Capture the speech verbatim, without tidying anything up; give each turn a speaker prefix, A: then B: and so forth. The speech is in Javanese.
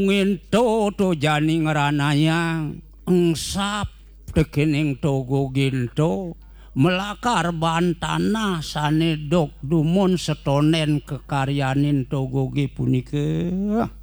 A: Nginto to jani ngranayang engsap dekening togo ginto melakar bantana sanedok dumun setonen kekaryanin togoge punika